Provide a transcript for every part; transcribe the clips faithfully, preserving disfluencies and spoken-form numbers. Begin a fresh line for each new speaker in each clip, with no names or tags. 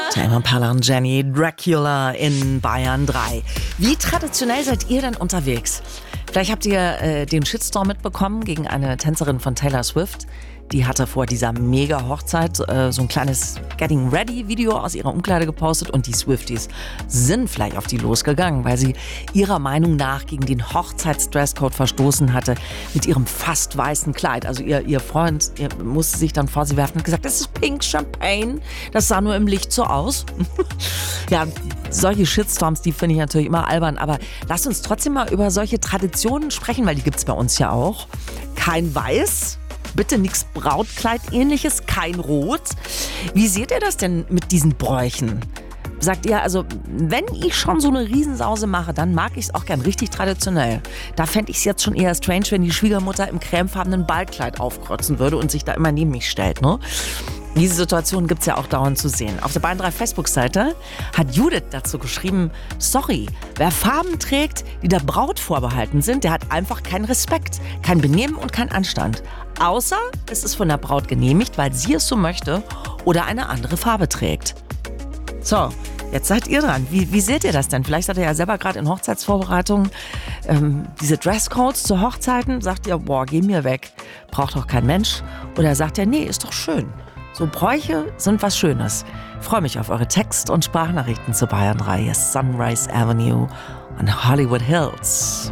Tame Impala und Jenny, Dracula in Bayern drei. Wie traditionell seid ihr denn unterwegs? Vielleicht habt ihr äh, den Shitstorm mitbekommen gegen eine Tänzerin von Taylor Swift. Die hatte vor dieser Mega-Hochzeit äh, so ein kleines Getting-Ready-Video aus ihrer Umkleide gepostet und die Swifties sind vielleicht auf die losgegangen, weil sie ihrer Meinung nach gegen den Hochzeitsdresscode verstoßen hatte mit ihrem fast weißen Kleid. Also ihr, ihr Freund ihr musste sich dann vor sie werfen und gesagt, das ist Pink Champagne, das sah nur im Licht so aus. Ja, solche Shitstorms, die finde ich natürlich immer albern, aber lasst uns trotzdem mal über solche Traditionen sprechen, weil die gibt es bei uns ja auch. Kein Weiß. Bitte nichts Brautkleid-ähnliches, kein Rot. Wie seht ihr das denn mit diesen Bräuchen? Sagt ihr, also wenn ich schon so eine Riesensause mache, dann mag ich es auch gern richtig traditionell. Da fände ich es jetzt schon eher strange, wenn die Schwiegermutter im cremefarbenen Ballkleid aufkreuzen würde und sich da immer neben mich stellt, ne? Diese Situation gibt es ja auch dauernd zu sehen. Auf der Bayern drei Facebook-Seite hat Judith dazu geschrieben, sorry, wer Farben trägt, die der Braut vorbehalten sind, der hat einfach keinen Respekt, kein Benehmen und keinen Anstand. Außer es ist von der Braut genehmigt, weil sie es so möchte oder eine andere Farbe trägt. So, jetzt seid ihr dran. Wie, wie seht ihr das denn? Vielleicht seid ihr ja selber gerade in Hochzeitsvorbereitungen. Ähm, diese Dresscodes zu Hochzeiten, sagt ihr, boah, geh mir weg, braucht doch kein Mensch. Oder sagt ihr, nee, ist doch schön. So Bräuche sind was Schönes. Ich freue mich auf eure Text- und Sprachnachrichten zu Bayern drei. Hier ist Sunrise Avenue und Hollywood Hills.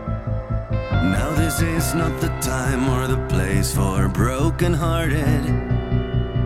Now this is not the time or the place for broken-hearted.